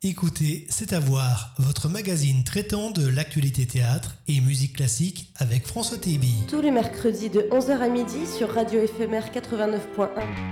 Écoutez, c'est à voir, votre magazine traitant de l'actualité théâtre et musique classique avec François Téby. Tous les mercredis de 11h à midi sur Radio Éphémère 89.1.